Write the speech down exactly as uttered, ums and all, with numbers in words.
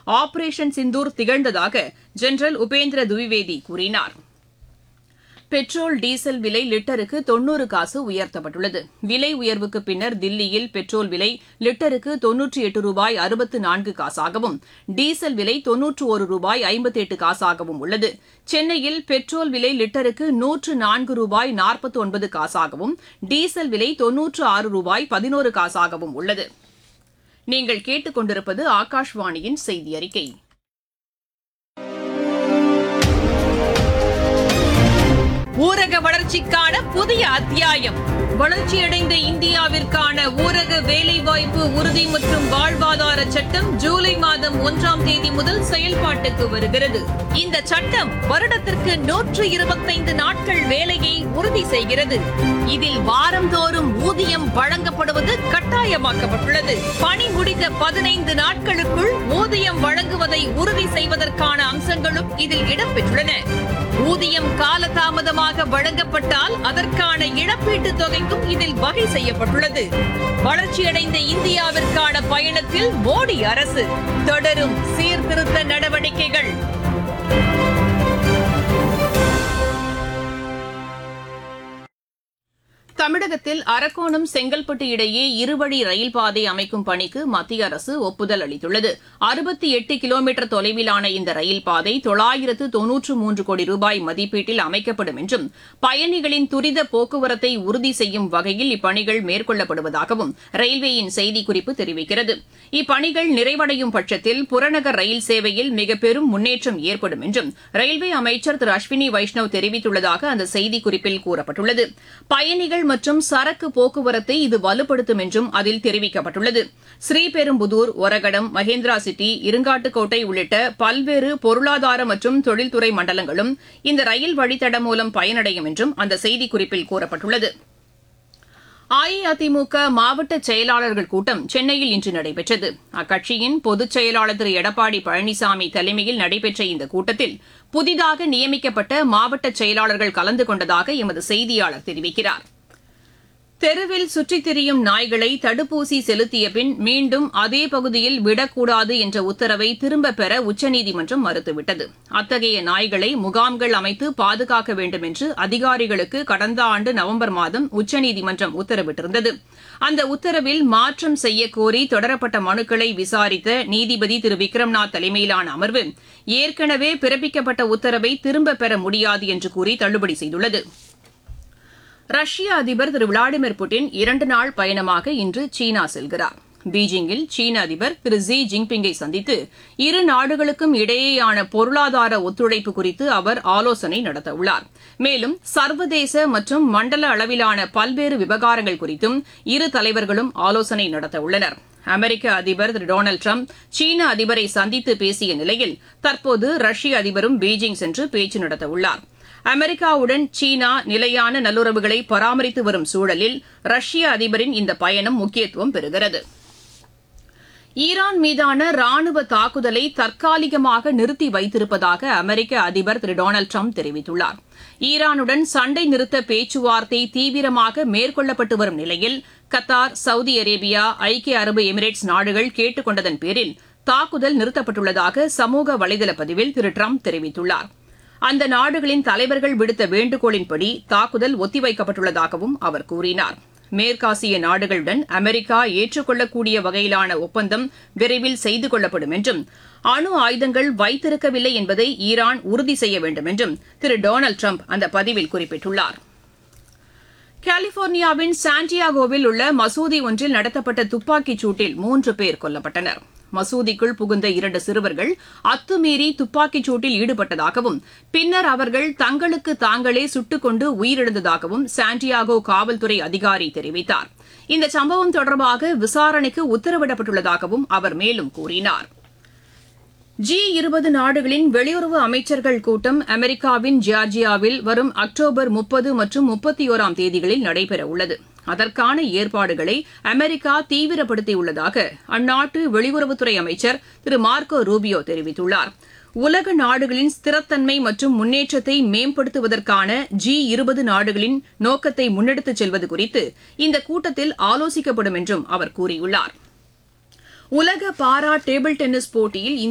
Operation Sindoor திகழ்ந்ததாக general Upendra Dwivedi கூறினார். Petrol diesel விலை லிட்டருக்கு தொன்னூறு காசு உயர்த்தப்பட்டுள்ளது. விலை உயர்வுக்கு பின்னர் தில்லியில் பெட்ரோல் விலை லிட்டருக்கு தொன்னூற்றி எட்டு ரூபாய் அறுபத்து நான்கு காசாகவும் டீசல் விலை தொன்னூற்று ஒரு ரூபாய் ஐம்பத்தி எட்டு காசாகவும் உள்ளது. சென்னையில் பெட்ரோல் விலை லிட்டருக்கு நூற்று நான்கு ரூபாய் நாற்பத்தி ஒன்பது காசாகவும் டீசல் விலை தொன்னூற்று ஆறு ரூபாய் பதினோரு காசாகவும் உள்ளது. நீங்கள் கேட்டுக் கொண்டிருப்பது ஆகாஷ்வாணியின் செய்தி அறிக்கை. ஊரக வளர்ச்சிக்கான புதிய அத்தியாயம். வளர்ச்சியடைந்த இந்தியாவிற்கான ஊரக வேலைவாய்ப்பு உறுதி மற்றும் வாழ்வாதார சட்டம் ஜூலை மாதம் ஒன்றாம் தேதி முதல் செயல்பாட்டுக்கு வருகிறது. இந்த சட்டம் வருடத்திற்கு நூற்று இருபத்தைந்து நாட்கள் வேலையை உறுதி செய்கிறது. இதில் வாரந்தோறும் ஊதியம் வழங்கப்படுவது கட்டாயமாக்கப்பட்டுள்ளது. பணி முடிந்த பதினைந்து நாட்களுக்குள் ஊதியம் வழங்குவதை உறுதி செய்வதற்கான அம்சங்களும் இதில் இடம்பெற்றுள்ளன. ஊதியம் காலதாமதமாக வழங்கப்பட்டால் அதற்கான இழப்பீட்டுத் தொகைக்கும் இதில் வகை செய்யப்பட்டுள்ளது. வளர்ச்சியடைந்த இந்தியாவிற்கான பயணத்தில் மோடி அரசு தொடரும் சீர்திருத்த நடவடிக்கைகள். தமிழகத்தில் அரக்கோணம் செங்கல்பட்டு இடையே இருவழி ரயில் பாதை அமைக்கும் பணிக்கு மத்திய அரசு ஒப்புதல் அளித்துள்ளது. அறுபத்தி எட்டு கிலோமீட்டர் தொலைவிலான இந்த ரயில் பாதை தொள்ளாயிரத்து தொன்னூற்று மூன்று கோடி ரூபாய் மதிப்பீட்டில் அமைக்கப்படும் என்றும் பயணிகளின் துரித போக்குவரத்தை உறுதி செய்யும் வகையில் இப்பணிகள் மேற்கொள்ளப்படுவதாகவும் ரயில்வேயின் செய்திக்குறிப்பு தெரிவிக்கிறது. இப்பணிகள் நிறைவடையும் பட்சத்தில் புறநகர் ரயில் சேவையில் மிக பெரும் முன்னேற்றம் ஏற்படும் என்றும் ரயில்வே அமைச்சர் திரு அஸ்வினி வைஷ்ணவ் தெரிவித்துள்ளதாக அந்த செய்திக்குறிப்பில் கூறப்பட்டுள்ளது. பயணிகள் மற்றும் சரக்கு போக்குவரத்தை இது வலுப்படுத்தும் என்றும் அதில் தெரிவிக்கப்பட்டுள்ளது. ஸ்ரீபெரும்புதூர், ஒரகடம், மகேந்திரா சிட்டி, இருங்காட்டுக்கோட்டை உள்ளிட்ட பல்வேறு பொருளாதார மற்றும் தொழில்துறை மண்டலங்களும் இந்த ரயில் வழித்தடம் மூலம் பயனடையும் என்றும் அந்த செய்திக்குறிப்பில் கூறப்பட்டுள்ளது. அஇஅதிமுக மாவட்ட செயலாளர்கள் கூட்டம் சென்னையில் இன்று நடைபெற்றது. அக்கட்சியின் பொதுச் செயலாளர் திரு எடப்பாடி பழனிசாமி தலைமையில் நடைபெற்ற இந்த கூட்டத்தில் புதிதாக நியமிக்கப்பட்ட மாவட்ட செயலாளர்கள் கலந்து கொண்டதாக எமது செய்தியாளர் தெரிவிக்கிறார். தெருவில் சுற்றித் திரியும் நாய்களை தடுப்பூசி செலுத்திய பின் மீண்டும் அதே பகுதியில் விடக்கூடாது என்ற உத்தரவை திரும்பப் பெற உச்சநீதிமன்றம் மறுத்துவிட்டது. அத்தகைய நாய்களை முகாம்கள் அமைத்து பாதுகாக்க வேண்டும் என்று அதிகாரிகளுக்கு கடந்த ஆண்டு நவம்பர் மாதம் உச்சநீதிமன்றம் உத்தரவிட்டிருந்தது. அந்த உத்தரவில் மாற்றம் செய்யக்கோரி தொடரப்பட்ட மனுக்களை விசாரித்த நீதிபதி திரு விக்ரம்நாத் தலைமையிலான அமர்வு ஏற்கனவே பிறப்பிக்கப்பட்ட உத்தரவை திரும்பப் பெற முடியாது என்று கூறி தள்ளுபடி செய்துள்ளது. ரஷ்ய அதிபர் திரு விளாடிமிர் புட்டின் இரண்டு நாள் பயணமாக இன்று சீனா செல்கிறார். பீஜிங்கில் சீன அதிபர் திரு ஜி ஜின்பிங்கை சந்தித்து இரு நாடுகளுக்கும் இடையேயான பொருளாதார ஒத்துழைப்பு குறித்து அவர் ஆலோசனை நடத்தவுள்ளார். மேலும் சர்வதேச மற்றும் மண்டல அளவிலான பல்வேறு விவகாரங்கள் குறித்தும் இரு தலைவர்களும் ஆலோசனை நடத்தவுள்ளனர். அமெரிக்க அதிபர் திரு டொனால்டு டிரம்ப் சீன அதிபரை சந்தித்து பேசிய நிலையில் தற்போது ரஷ்ய அதிபரும் பீஜிங் சென்று பேச்சு நடத்தவுள்ளார். அமெரிக்காவுடன் சீனா நிலையான நல்லுறவுகளை பராமரித்து வரும் சூழலில் ரஷ்ய அதிபரின் இந்த பயணம் முக்கியத்துவம் பெறுகிறது. ஈரான் மீதான ராணுவ தாக்குதலை தற்காலிகமாக நிறுத்தி வைத்திருப்பதாக அமெரிக்க அதிபர் திரு டொனால்டு டிரம்ப் தெரிவித்துள்ளார். ஈரானுடன் சண்டை நிறுத்த பேச்சுவார்த்தை தீவிரமாக மேற்கொள்ளப்பட்டு வரும் நிலையில் கத்தார், சவுதி அரேபியா, ஐக்கிய அரபு எமிரேட்ஸ் நாடுகள் கேட்டுக் கொண்டதன் பேரில் தாக்குதல் நிறுத்தப்பட்டுள்ளதாக சமூக வலைதள பதிவில் திரு டிரம்ப் தெரிவித்துள்ளார். அந்த நாடுகளின் தலைவர்கள் விடுத்த வேண்டுகோளின்படி தாக்குதல் ஒத்திவைக்கப்பட்டுள்ளதாகவும் அவர் கூறினார். மேற்காசிய நாடுகளுடன் அமெரிக்கா ஏற்றுக்கொள்ளக்கூடிய வகையிலான ஒப்பந்தம் விரைவில் செய்து கொள்ளப்படும் என்றும் அணு ஆயுதங்கள் வைத்திருக்கவில்லை என்பதை ஈரான் உறுதி செய்ய வேண்டும் என்றும் திரு டொனால்டு டிரம்ப் அந்த பதிவில் குறிப்பிட்டுள்ளார். கலிபோர்னியாவின் சாண்டியாகோவில் உள்ள மசூதி ஒன்றில் நடத்தப்பட்ட துப்பாக்கிச் சூட்டில் மூன்று பேர் கொல்லப்பட்டனர். மசூதிக்குள் புகுந்த இரண்டு சிறுவர்கள் அத்துமீறி துப்பாக்கிச் சூட்டில் ஈடுபட்டதாகவும் பின்னர் அவர்கள் தங்களுக்கு தாங்களே சுட்டுக் கொண்டு உயிரிழந்ததாகவும் சாண்டியாகோ காவல்துறை அதிகாரி தெரிவித்தார். இந்த சம்பவம் தொடர்பாக விசாரணைக்கு உத்தரவிடப்பட்டுள்ளதாகவும் அவர் மேலும் கூறினார். ஜி இருபது நாடுகளின் வெளியுறவு அமைச்சர்கள் கூட்டம் அமெரிக்காவின் ஜார்ஜியாவில் வரும் அக்டோபர் முப்பது மற்றும் முப்பத்தி ஒராம் தேதிகளில் நடைபெறவுள்ளது. அதற்கான ஏற்பாடுகளை அமெரிக்கா தீவிரப்படுத்தியுள்ளதாக அந்நாட்டு வெளியுறவுத்துறை அமைச்சர் திரு மார்க்கோ ரூபியோ தெரிவித்துள்ளார். உலக நாடுகளின் ஸ்திரத்தன்மை மற்றும் முன்னேற்றத்தை மேம்படுத்துவதற்கான ஜி இருபது நாடுகளின் நோக்கத்தை முன்னெடுத்துச் செல்வது குறித்து இந்த கூட்டத்தில் ஆலோசிக்கப்படும் என்றும் அவர் கூறியுள்ளார். உலக பாரா டேபிள் டென்னிஸ் போட்டியில்